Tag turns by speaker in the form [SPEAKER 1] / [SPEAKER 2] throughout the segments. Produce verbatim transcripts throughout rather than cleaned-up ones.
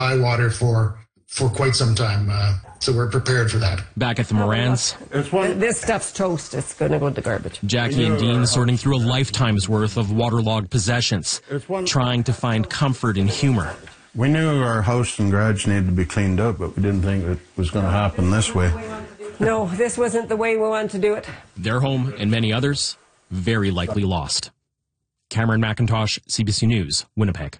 [SPEAKER 1] high water for for quite some time. Uh, so we're prepared for that.
[SPEAKER 2] Back at the Morans.
[SPEAKER 3] This stuff's toast. It's going to go in the garbage.
[SPEAKER 2] Jackie and Dean sorting through a lifetime's worth of waterlogged possessions, trying to find comfort in humor.
[SPEAKER 4] We knew our house and garage needed to be cleaned up, but we didn't think it was going to happen this way.
[SPEAKER 3] No, this wasn't the way we wanted to do it.
[SPEAKER 2] Their home and many others very likely lost. Cameron McIntosh, C B C News, Winnipeg.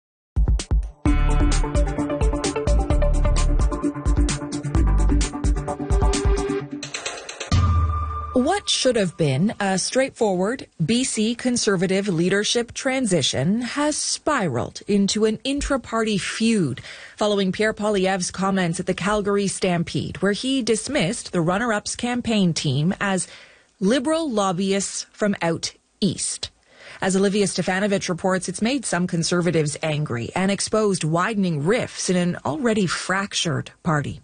[SPEAKER 5] What should have been a straightforward B C Conservative leadership transition has spiraled into an intra-party feud following Pierre Poilievre's comments at the Calgary Stampede, where he dismissed the runner-up's campaign team as liberal lobbyists from out east. As Olivia Stefanovich reports, it's made some Conservatives angry and exposed widening rifts in an already fractured party.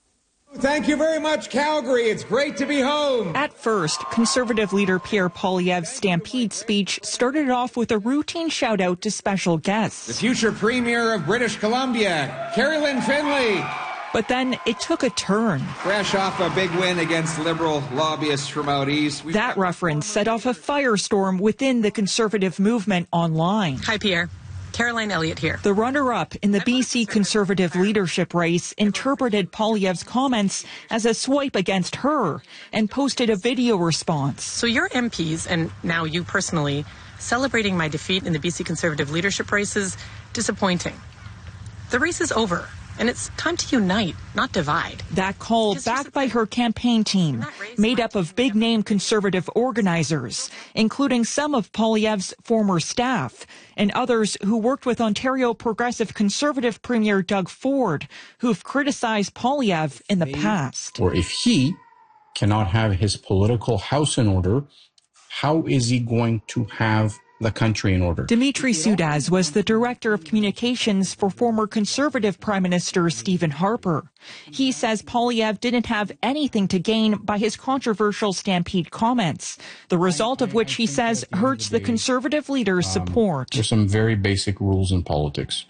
[SPEAKER 6] Thank you very much, Calgary. It's great to be home.
[SPEAKER 7] At first, Conservative leader Pierre Poilievre's Stampede speech started off with a routine shout-out to special guests.
[SPEAKER 6] The future Premier of British Columbia, Carrie-Lynne Finlay.
[SPEAKER 7] But then it took a turn.
[SPEAKER 6] Fresh off a big win against liberal lobbyists from out east.
[SPEAKER 7] We've that reference set off a firestorm within the Conservative movement online.
[SPEAKER 8] Hi, Pierre. Caroline Elliott here.
[SPEAKER 7] The runner-up in the B C Conservative leadership race interpreted Poilievre's comments as a swipe against her and posted a video response.
[SPEAKER 8] So your M Ps, and now you personally, celebrating my defeat in the B C Conservative leadership race is disappointing. The race is over, and it's time to unite, not divide.
[SPEAKER 7] That call, backed by her campaign team, made up of big-name Conservative organizers, including some of Poilievre's former staff, and others who worked with Ontario Progressive Conservative Premier Doug Ford, who've criticized Poilievre in the past.
[SPEAKER 9] Or if he cannot have his political house in order, how is he going to have the country in order?
[SPEAKER 7] Dimitri Soudaz was the director of communications for former Conservative Prime Minister Stephen Harper. He says Poilievre didn't have anything to gain by his controversial Stampede comments, the result of which he says hurts the Conservative leader's support.
[SPEAKER 9] Um, there's some very basic rules in politics.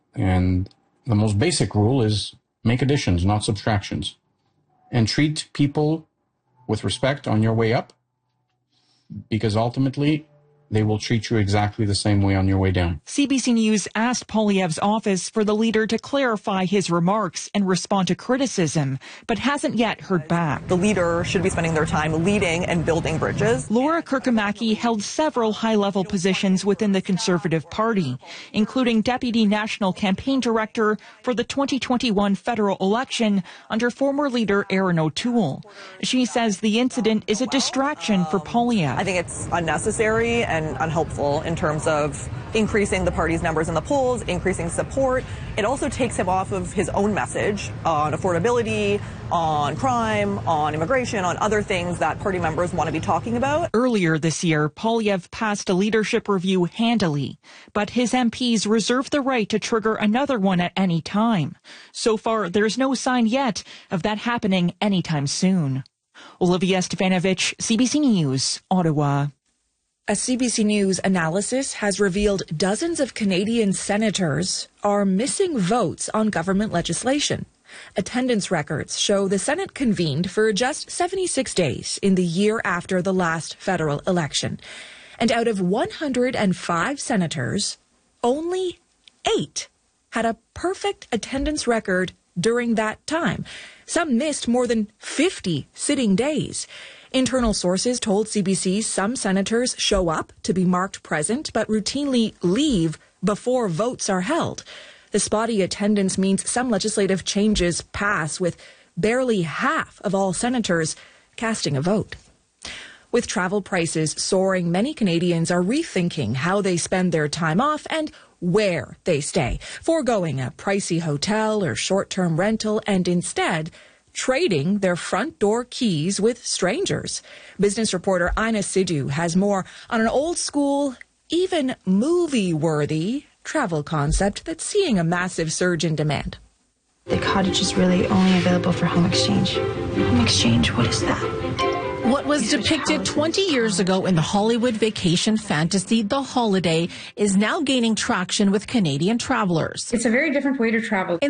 [SPEAKER 9] And the most basic rule is make additions, not subtractions. And treat people with respect on your way up, because ultimately they will treat you exactly the same way on your way down.
[SPEAKER 7] C B C News asked Poilievre's office for the leader to clarify his remarks and respond to criticism, but hasn't yet heard back.
[SPEAKER 10] The leader should be spending their time leading and building bridges.
[SPEAKER 7] Laura Kirkamaki held several high-level positions within the Conservative Party, including Deputy National Campaign Director for the twenty twenty-one federal election under former leader Erin O'Toole. She says the incident is a distraction for Poilievre.
[SPEAKER 10] I think it's unnecessary and and unhelpful in terms of increasing the party's numbers in the polls, increasing support. It also takes him off of his own message on affordability, on crime, on immigration, on other things that party members want to be talking about.
[SPEAKER 7] Earlier this year, Poilievre passed a leadership review handily, but his M Ps reserve the right to trigger another one at any time. So far, there's no sign yet of that happening anytime soon. Olivia Stefanovich, C B C News, Ottawa.
[SPEAKER 5] A C B C News analysis has revealed dozens of Canadian senators are missing votes on government legislation. Attendance records show the Senate convened for just seventy-six days in the year after the last federal election. And out of one hundred five senators, only eight had a perfect attendance record during that time. Some missed more than fifty sitting days. Internal sources told C B C some senators show up to be marked present, but routinely leave before votes are held. The spotty attendance means some legislative changes pass with barely half of all senators casting a vote. With travel prices soaring, many Canadians are rethinking how they spend their time off and where they stay, foregoing a pricey hotel or short-term rental and instead trading their front door keys with strangers. Business reporter Ina Sidhu has more on an old school, even movie-worthy travel concept that's seeing a massive surge in demand.
[SPEAKER 11] The cottage is really only available for home exchange. Home exchange, what is that? What was depicted twenty years ago in the Hollywood vacation fantasy The Holiday is now gaining traction with Canadian travelers.
[SPEAKER 12] It's a very different way to travel.